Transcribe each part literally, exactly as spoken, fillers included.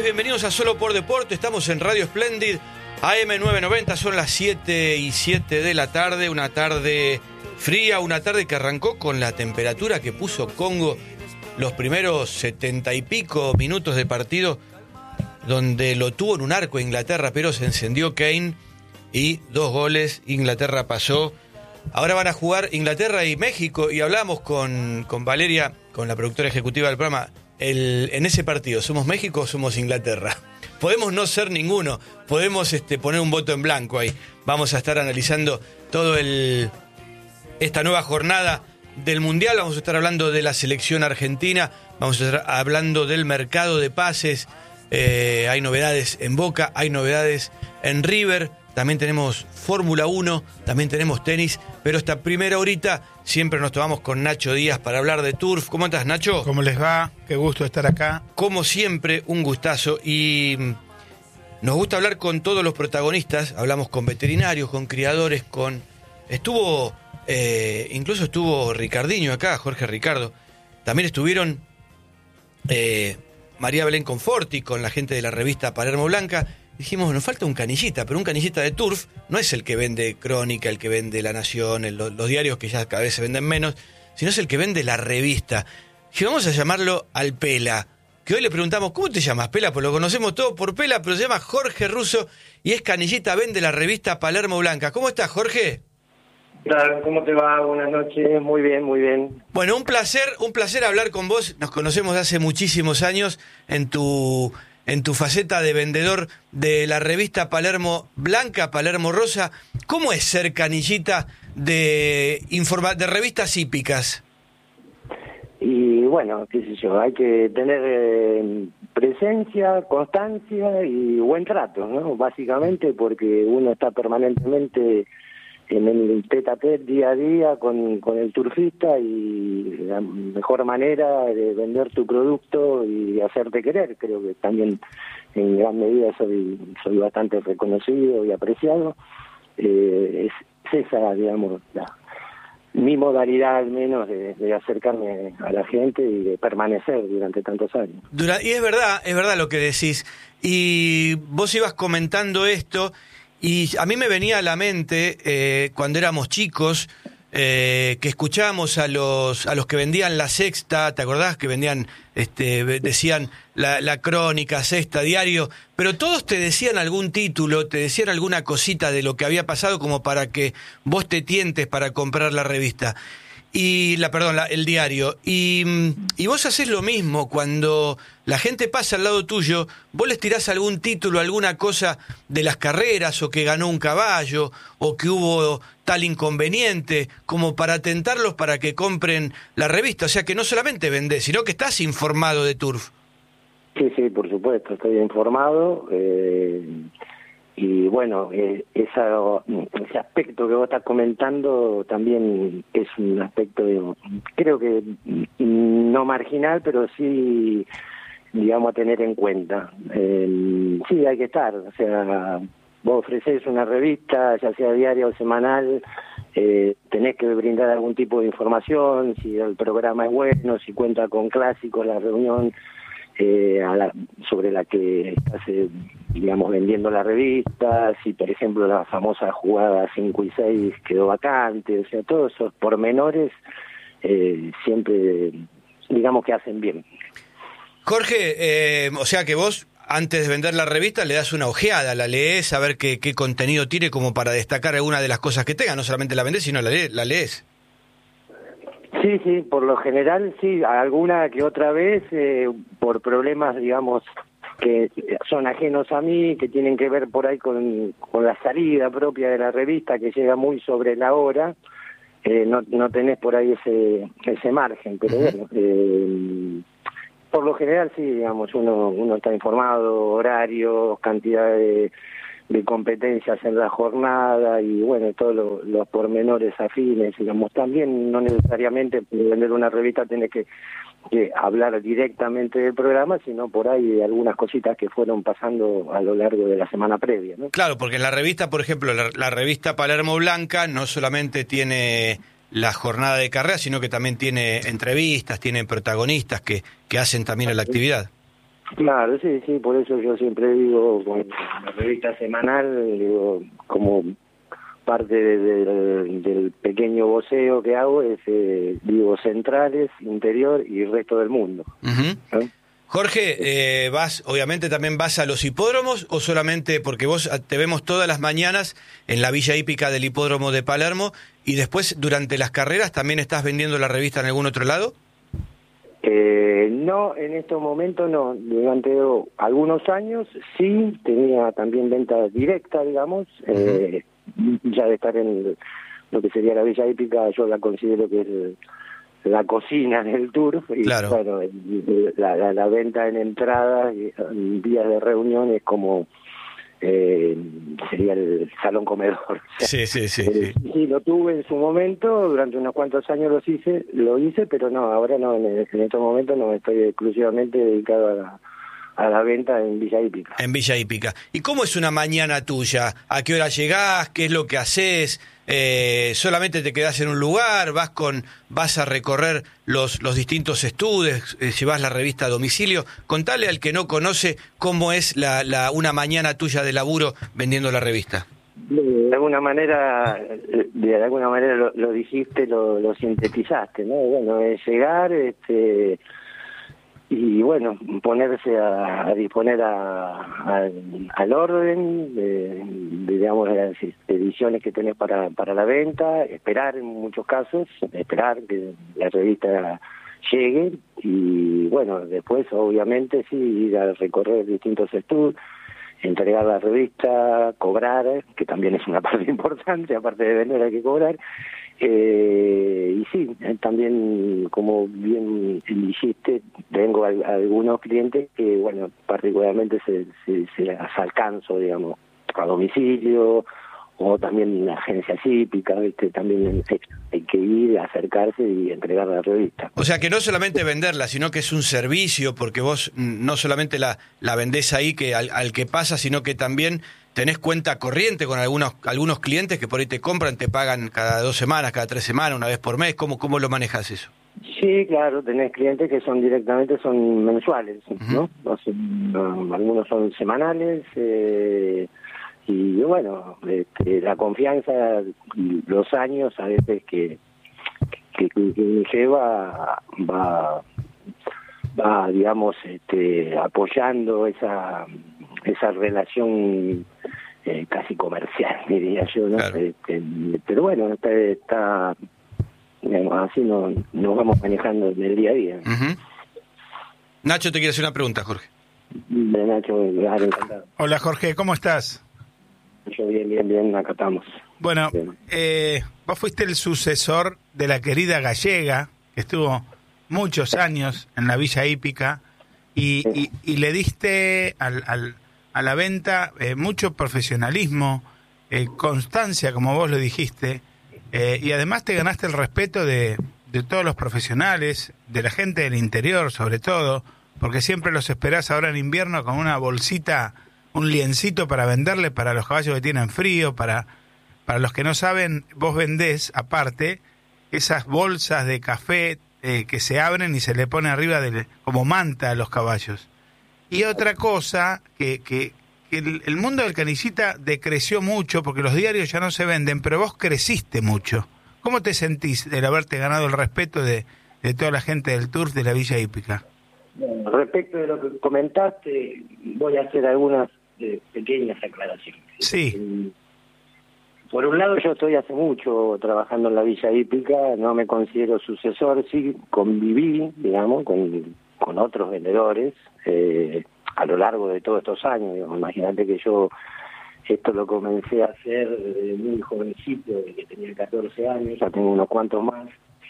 bienvenidos a Solo por Deporte. Estamos en Radio Splendid, A M novecientos noventa, son las siete y siete de la tarde, una tarde fría, una tarde que arrancó con la temperatura que puso Congo los primeros setenta y pico minutos de partido, donde lo tuvo en un arco Inglaterra, pero se encendió Kane y dos goles, Inglaterra pasó. Ahora van a jugar Inglaterra y México, y hablamos con, con Valeria, con la productora ejecutiva del programa. El, en ese partido, ¿somos México o somos Inglaterra? Podemos no ser ninguno, podemos este, poner un voto en blanco ahí. Vamos a estar analizando todo el esta nueva jornada del Mundial. Vamos a estar hablando de la selección argentina, vamos a estar hablando del mercado de pases. Eh, hay novedades en Boca, hay novedades en River. También tenemos Fórmula uno, también tenemos tenis, pero esta primera horita siempre nos tomamos con Nacho Díaz para hablar de turf. ¿Cómo estás, Nacho? ¿Cómo les va? Qué gusto estar acá. Como siempre, un gustazo. Y nos gusta hablar con todos los protagonistas. Hablamos con veterinarios, con criadores, con... Estuvo, eh, incluso estuvo Ricardinho acá, Jorge Ricardo. También estuvieron eh, María Belén Conforti con la gente de la revista Palermo Blanca. Dijimos, nos falta un canillita, pero un canillita de turf no es el que vende Crónica, el que vende La Nación, el, los diarios que ya cada vez se venden menos, sino es el que vende la revista. Y vamos a llamarlo al Pela, que hoy le preguntamos, ¿cómo te llamas, Pela? Pues lo conocemos todo por Pela, pero se llama Jorge Russo y es canillita, vende la revista Palermo Blanca. ¿Cómo estás, Jorge? Claro, ¿cómo te va? Buenas noches, muy bien, muy bien. Bueno, un placer, un placer hablar con vos. Nos conocemos hace muchísimos años en tu... en tu faceta de vendedor de la revista Palermo Blanca, Palermo Rosa. ¿Cómo es ser canillita de, informa- de revistas hípicas? Y bueno, qué sé yo, hay que tener eh, presencia, constancia y buen trato, ¿no? Básicamente porque uno está permanentemente en el tete a tete, día a día, con, con el turfista, y la mejor manera de vender tu producto y hacerte querer. Creo que también en gran medida soy soy bastante reconocido y apreciado. Eh, es, es esa, digamos, la, mi modalidad al menos de, de acercarme a la gente y de permanecer durante tantos años. Dura, y es verdad, es verdad lo que decís. Y vos ibas comentando esto, y a mí me venía a la mente, eh, cuando éramos chicos, eh, que escuchábamos a los a los que vendían La Sexta, ¿te acordás? Que vendían, este, decían la, la Crónica, Sexta, Diario, pero todos te decían algún título, te decían alguna cosita de lo que había pasado como para que vos te tientes para comprar la revista. Y la, perdón, la, el diario. Y, y vos hacés lo mismo cuando la gente pasa al lado tuyo, vos les tirás algún título, alguna cosa de las carreras, o que ganó un caballo, o que hubo tal inconveniente, como para tentarlos para que compren la revista. O sea que no solamente vendés, sino que estás informado de turf. Sí, sí, por supuesto, estoy informado. Eh... Y bueno, eh, esa, ese aspecto que vos estás comentando también es un aspecto, de, creo que no marginal, pero sí, digamos, a tener en cuenta. Eh, sí, hay que estar, o sea, vos ofrecés una revista, ya sea diaria o semanal, eh, tenés que brindar algún tipo de información, si el programa es bueno, si cuenta con clásicos, la reunión eh, a la, sobre la que estás... Eh, digamos, vendiendo la revista, si por ejemplo la famosa jugada cinco y seis quedó vacante, o sea, todos esos pormenores eh, siempre, digamos, que hacen bien. Jorge, eh, o sea que vos, antes de vender la revista, le das una ojeada, la lees, a ver qué, qué contenido tiene como para destacar alguna de las cosas que tenga, no solamente la vendés, sino la, le- la lees. Sí, sí, por lo general sí, alguna que otra vez, eh, por problemas, digamos, que son ajenos a mí, que tienen que ver por ahí con, con la salida propia de la revista, que llega muy sobre la hora, eh, no, no tenés por ahí ese ese margen, pero bueno, eh, por lo general sí, digamos, uno uno está informado, horarios, cantidad de, de competencias en la jornada y bueno, todos lo, los pormenores afines, digamos. También no necesariamente por vender una revista tenés que que hablar directamente del programa, sino por ahí de algunas cositas que fueron pasando a lo largo de la semana previa, ¿no? Claro, porque en la revista, por ejemplo, la, la revista Palermo Blanca no solamente tiene la jornada de carrera, sino que también tiene entrevistas, tiene protagonistas que, que hacen también a la actividad. Claro, sí, sí, por eso yo siempre digo, con la revista semanal, digo, como parte de, de, del pequeño voceo que hago es, eh, digo, centrales, interior y resto del mundo. Uh-huh. ¿Eh? Jorge, eh, vas, obviamente también vas a los hipódromos o solamente porque vos te vemos todas las mañanas en la Villa Hípica del Hipódromo de Palermo y después durante las carreras también estás vendiendo la revista en algún otro lado? Eh, no, en estos momentos no. Durante algunos años sí tenía también venta directa, digamos. Uh-huh. Eh, ya de estar en lo que sería la Villa Hípica, yo la considero que es el, la cocina del tour, y claro. Bueno, la, la, la venta en entradas y en días de reunión es como eh, sería el salón comedor. Sí, sí, sí, eh, sí. Sí, lo tuve en su momento, durante unos cuantos años los hice, lo hice, pero no, ahora no, en, en estos momentos no estoy exclusivamente dedicado a la, a la venta en Villa Hípica. En Villa Hípica. ¿Y cómo es una mañana tuya? ¿A qué hora llegás? ¿Qué es lo que haces? Eh, ¿Solamente te quedás en un lugar? ¿Vas con vas a recorrer los, los distintos estudios? Eh, ¿Llevas la revista a domicilio? Contale al que no conoce cómo es la, la una mañana tuya de laburo vendiendo la revista. De alguna manera, de alguna manera lo, lo dijiste, lo, lo sintetizaste, ¿no? Bueno, es llegar, este... y bueno, ponerse a, a disponer a, a, al orden de, de, digamos, las ediciones que tenés para, para la venta, esperar en muchos casos, esperar que la revista llegue y bueno, después obviamente sí ir a recorrer distintos estudios, entregar la revista, cobrar, que también es una parte importante, aparte de vender hay que cobrar. Eh, y sí, también, como bien dijiste, tengo a, a algunos clientes que, bueno, particularmente se, se, se las alcanzo, digamos, a domicilio, o también en agencias hípicas, ¿viste? También hay que ir, acercarse y entregar la revista. O sea que no solamente venderla, sino que es un servicio, porque vos no solamente la, la vendés ahí que al, al que pasa, sino que también tenés cuenta corriente con algunos algunos clientes que por ahí te compran, te pagan cada dos semanas, cada tres semanas, una vez por mes. ¿Cómo, cómo lo manejas eso? Sí, claro, tenés clientes que son directamente, son mensuales, ¿no? Uh-huh. O sea, no, algunos son semanales, eh, y bueno, este, la confianza, los años a veces que, que, que me lleva va, va digamos, este, apoyando esa, esa relación eh, casi comercial, diría yo, ¿no? Claro. Este, pero bueno, está, está digamos, así no, nos vamos manejando en el día a día. Uh-huh. Nacho te quiere hacer una pregunta, Jorge. De Nacho, claro, encantado. Hola Jorge, ¿cómo estás? Yo bien, bien, bien, acá estamos. Bueno, eh, vos fuiste el sucesor de la querida Gallega, que estuvo muchos años en la Villa Hípica, y, sí. y, y le diste al, al, a la venta eh, mucho profesionalismo, eh, constancia, como vos lo dijiste, eh, y además te ganaste el respeto de, de todos los profesionales, de la gente del interior sobre todo, porque siempre los esperás ahora en invierno con una bolsita, un liencito para venderle para los caballos que tienen frío, para, para los que no saben, vos vendés, aparte, esas bolsas de café eh, que se abren y se le pone arriba de, como manta a los caballos. Y otra cosa, que, que, que el, el mundo del canillita decreció mucho, porque los diarios ya no se venden, pero vos creciste mucho. ¿Cómo te sentís del haberte ganado el respeto de, de toda la gente del Turf de la Villa Hípica? Bueno, respecto de lo que comentaste, voy a hacer algunas de pequeñas aclaraciones. Sí. Por un lado, yo estoy hace mucho trabajando en la Villa Hípica, no me considero sucesor, sí conviví, digamos, con, con otros vendedores eh, a lo largo de todos estos años. Digamos. Imagínate que yo esto lo comencé a hacer desde muy jovencito, desde que tenía catorce años, ya tengo unos cuantos más.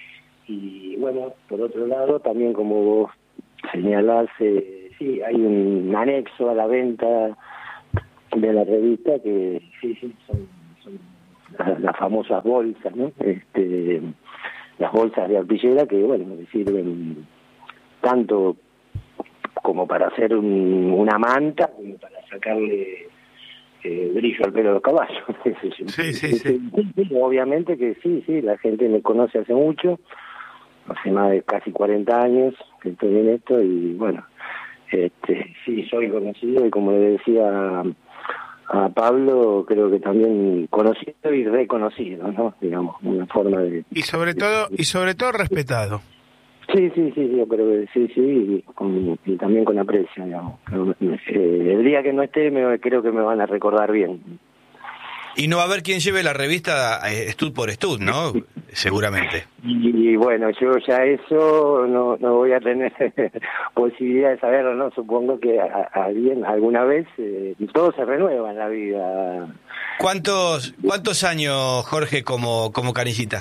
Y bueno, por otro lado, también como vos señalás, eh, sí, hay un anexo a la venta de la revista que sí, sí, son, son las, las famosas bolsas, ¿no? Este, las bolsas de arpillera que, bueno, sirven tanto como para hacer un, una manta, como para sacarle eh, brillo al pelo de los caballos. Sí, sí, sí. Obviamente que sí, sí, la gente me conoce hace mucho, hace más de casi cuarenta años que estoy en esto y bueno, este, sí, soy conocido y como le decía a Pablo, creo que también conocido y reconocido, ¿no? Digamos, una forma de... Y sobre todo, y sobre todo respetado. Sí, sí, sí, yo creo que sí, sí, y, con, y también con aprecio, digamos. Eh, el día que no esté, me, creo que me van a recordar bien. Y no va a haber quien lleve la revista eh, Stud por Stud, ¿no? Seguramente. Y, y bueno, yo ya eso no, no voy a tener posibilidad de saberlo, ¿no? Supongo que a, a bien, alguna vez eh, todo se renueva en la vida. ¿Cuántos cuántos años, Jorge, como, como canillita?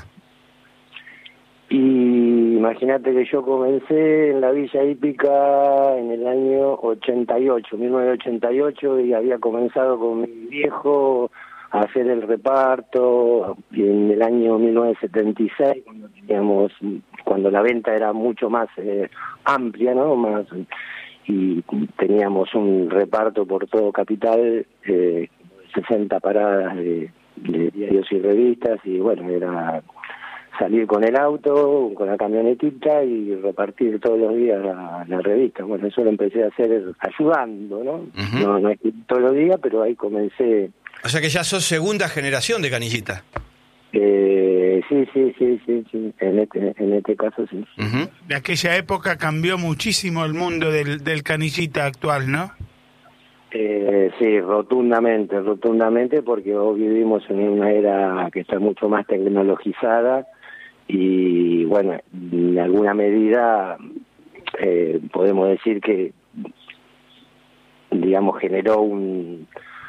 Y imagínate que yo comencé en la Villa Hípica en el año ochenta y ocho, mil novecientos ochenta y ocho, y había comenzado con mi viejo a hacer el reparto en el año mil novecientos setenta y seis, cuando teníamos, cuando la venta era mucho más eh, amplia, ¿no? Más, y teníamos un reparto por todo Capital, eh, sesenta paradas de, de diarios y revistas, y bueno, era salir con el auto, con la camionetita y repartir todos los días la, la revista. Bueno, eso lo empecé a hacer ayudando, ¿no? Uh-huh. No, no es todos los días, pero ahí comencé. O sea que ya sos segunda generación de canillita. Eh, sí, sí, sí, sí, sí, en este, en este caso sí. Uh-huh. De aquella época cambió muchísimo el mundo del, del canillita actual, ¿no? Eh, sí, rotundamente, rotundamente, porque hoy vivimos en una era que está mucho más tecnologizada y, bueno, en alguna medida eh, podemos decir que, digamos, generó un,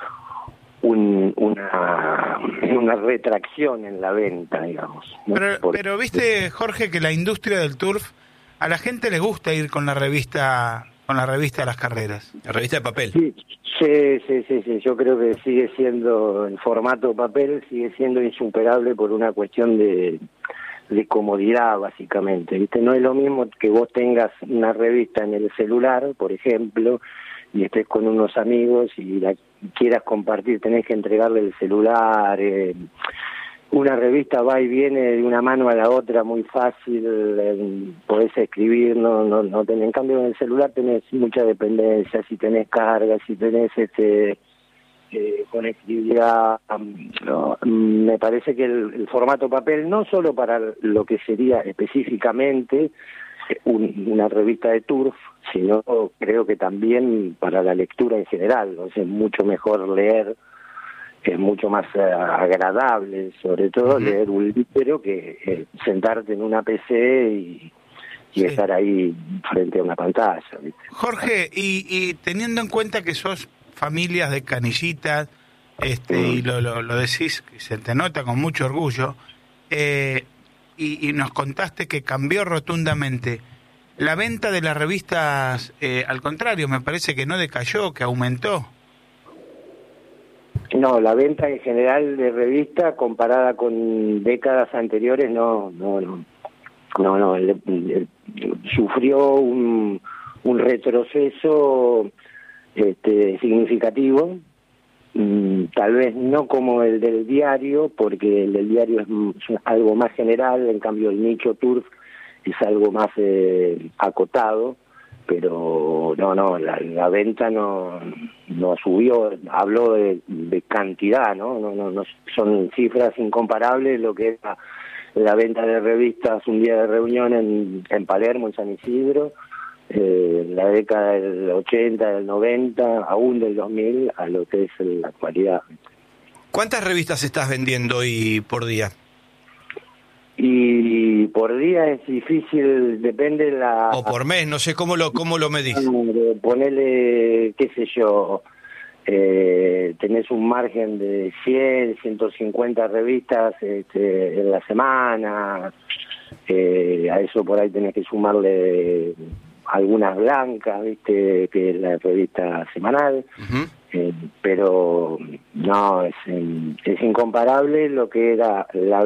un una, una retracción en la venta, digamos, ¿no? Pero, Por... pero viste, Jorge, que la industria del turf, a la gente le gusta ir con la revista... con la revista de las carreras. La revista de papel. Sí, sí, sí, sí, sí, yo creo que sigue siendo, el formato papel sigue siendo insuperable por una cuestión de, de comodidad, básicamente, ¿viste? No es lo mismo que vos tengas una revista en el celular, por ejemplo, y estés con unos amigos y la quieras compartir, tenés que entregarle el celular, eh, una revista va y viene de una mano a la otra muy fácil, eh, podés escribir, no, no, no tenés, en cambio en el celular tenés mucha dependencia, si tenés carga, si tenés este eh, conectividad, um, no, me parece que el, el formato papel, no solo para lo que sería específicamente un, una revista de turf, sino creo que también para la lectura en general, ¿no? Es mucho mejor leer, es mucho más uh, agradable, sobre todo uh-huh. leer un libro que eh, sentarte en una P C y, y sí. estar ahí frente a una pantalla, ¿viste? Jorge, y, y teniendo en cuenta que sos familias de canillitas, este, uh-huh. y lo, lo, lo decís, se te nota con mucho orgullo, eh, y, y nos contaste que cambió rotundamente. La venta de las revistas, eh, al contrario, me parece que no decayó, que aumentó. No, la venta en general de revista comparada con décadas anteriores no, no, no, no, no, el, el, sufrió un, un retroceso este, significativo, mm, tal vez no como el del diario, porque el del diario es, es algo más general, en cambio el nicho turf es algo más eh, acotado. Pero no, no, la, la venta no no subió, habló de, de cantidad, ¿no? No, no, no son cifras incomparables lo que es la, la venta de revistas un día de reunión en, en Palermo, en San Isidro, eh, en la década del ochenta, del noventa, aún del dos mil, a lo que es la actualidad. ¿Cuántas revistas estás vendiendo hoy por día? Y por día es difícil, depende la... O por mes, no sé cómo lo cómo lo medís. Ponele, qué sé yo, eh, tenés un margen de cien, ciento cincuenta revistas este, en la semana, eh, a eso por ahí tenés que sumarle algunas blancas, viste, que es la revista semanal, uh-huh. eh, pero no, es, es incomparable lo que era la